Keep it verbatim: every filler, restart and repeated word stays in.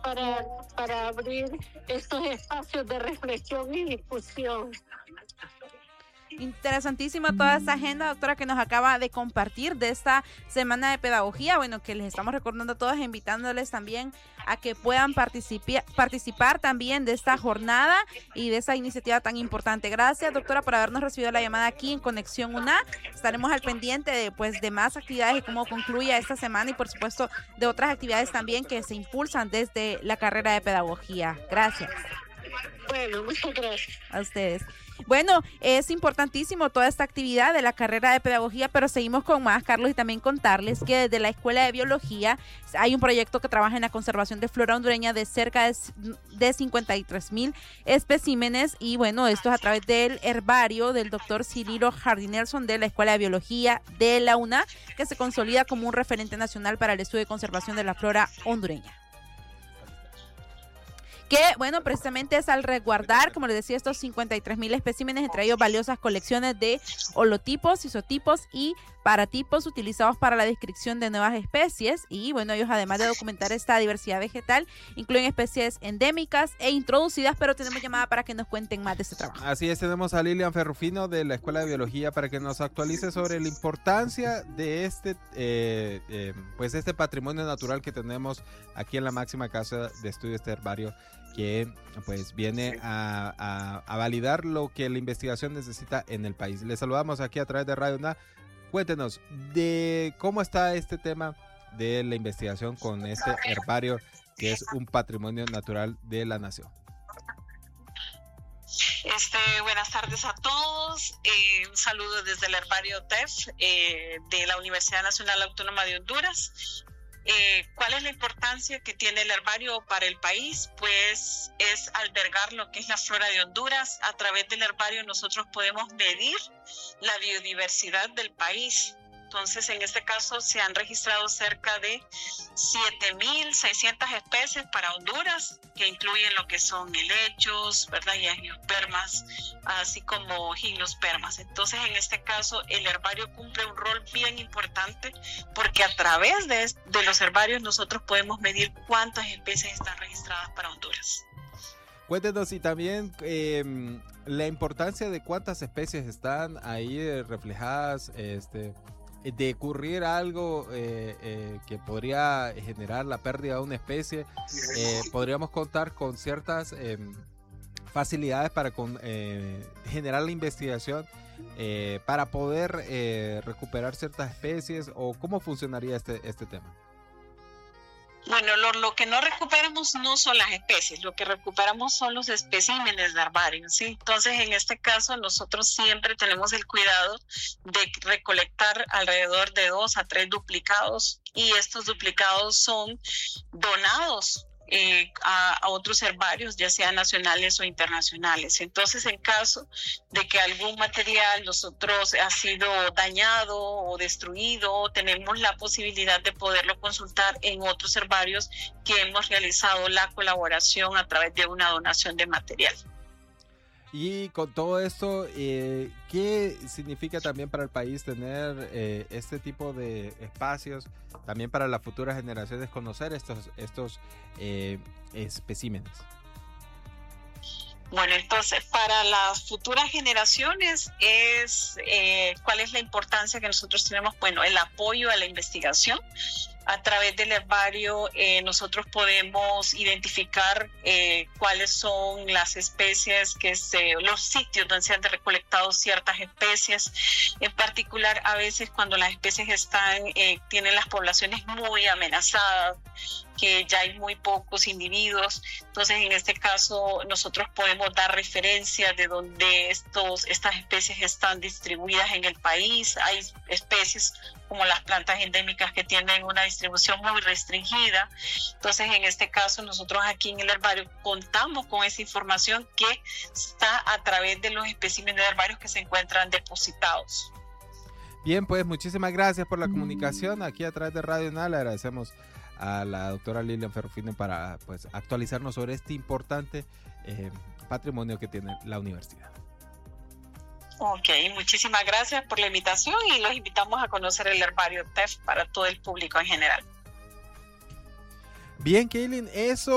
para, para abrir estos espacios de reflexión y discusión. Interesantísima toda esta agenda, doctora, que nos acaba de compartir de esta semana de pedagogía. Bueno, que les estamos recordando a todos, invitándoles también a que puedan participar, participar también de esta jornada y de esta iniciativa tan importante. Gracias, doctora, por habernos recibido la llamada aquí en Conexión U N A. Estaremos al pendiente de, pues, de más actividades y cómo concluya esta semana y, por supuesto, de otras actividades también que se impulsan desde la carrera de pedagogía. Gracias. Bueno, muchas gracias. A ustedes. Bueno, es importantísimo toda esta actividad de la carrera de pedagogía, pero seguimos con más, Carlos, y también contarles que desde la Escuela de Biología hay un proyecto que trabaja en la conservación de flora hondureña de cerca de, de cincuenta y tres mil especímenes, y bueno, esto es a través del herbario del doctor Cirilo Jardinelson de la Escuela de Biología de la U N A, que se consolida como un referente nacional para el estudio y conservación de la flora hondureña. Que, bueno, precisamente es al resguardar, como les decía, estos cincuenta y tres mil especímenes, entre ellos valiosas colecciones de holotipos, isotipos y paratipos utilizados para la descripción de nuevas especies. Y, bueno, ellos, además de documentar esta diversidad vegetal, incluyen especies endémicas e introducidas, pero tenemos llamada para que nos cuenten más de este trabajo. Así es, tenemos a Lilian Ferrufino de la Escuela de Biología para que nos actualice sobre la importancia de este, eh, eh, pues este patrimonio natural que tenemos aquí en la máxima casa de estudio, este herbario, que pues viene a, a, a validar lo que la investigación necesita en el país. Les saludamos aquí a través de Radio U N A. Cuéntenos de cómo está este tema de la investigación con este herbario, que es un patrimonio natural de la nación. Este, buenas tardes a todos. Eh, un saludo desde el herbario T E F eh, de la Universidad Nacional Autónoma de Honduras. Eh, ¿Cuál es la importancia que tiene el herbario para el país? Pues es albergar lo que es la flora de Honduras. A través del herbario nosotros podemos medir la biodiversidad del país. Entonces, en este caso se han registrado cerca de siete mil seiscientas especies para Honduras, que incluyen lo que son helechos, ¿verdad? Y angiospermas, así como gimnospermas. Entonces, en este caso, el herbario cumple un rol bien importante, porque a través de, de los herbarios nosotros podemos medir cuántas especies están registradas para Honduras. Cuéntenos, y también eh, la importancia de cuántas especies están ahí eh, reflejadas, este... de ocurrir algo eh, eh, que podría generar la pérdida de una especie, eh, podríamos contar con ciertas eh, facilidades para con, eh, generar la investigación eh, para poder eh, recuperar ciertas especies, o cómo funcionaría este, este tema. Bueno, lo, lo que no recuperamos no son las especies, lo que recuperamos son los especímenes de herbario, ¿sí? Entonces, en este caso, nosotros siempre tenemos el cuidado de recolectar alrededor de dos a tres duplicados, y estos duplicados son donados Eh, a, a otros herbarios, ya sean nacionales o internacionales. Entonces, en caso de que algún material nosotros ha sido dañado o destruido, tenemos la posibilidad de poderlo consultar en otros herbarios que hemos realizado la colaboración a través de una donación de material. Y con todo esto, eh, ¿qué significa también para el país tener eh, este tipo de espacios, también para las futuras generaciones conocer estos, estos eh, especímenes? Bueno, entonces, para las futuras generaciones, es eh, ¿cuál es la importancia que nosotros tenemos? Bueno, el apoyo a la investigación. A través del herbario eh, nosotros podemos identificar eh, cuáles son las especies, que se, los sitios donde se han recolectado ciertas especies. En particular, a veces cuando las especies están eh, tienen las poblaciones muy amenazadas, que ya hay muy pocos individuos. Entonces, en este caso, nosotros podemos dar referencias de dónde estos, estas especies están distribuidas en el país. Hay especies como las plantas endémicas que tienen una distribución muy restringida. Entonces, en este caso, nosotros aquí en el herbario contamos con esa información que está a través de los especímenes de herbarios que se encuentran depositados. Bien, pues muchísimas gracias por la comunicación aquí a través de Radio U N A. Le agradecemos a la doctora Lilian Ferrufino para pues actualizarnos sobre este importante eh, patrimonio que tiene la universidad. Ok, muchísimas gracias por la invitación, y los invitamos a conocer el herbario T E F para todo el público en general. Bien, Kaylin, eso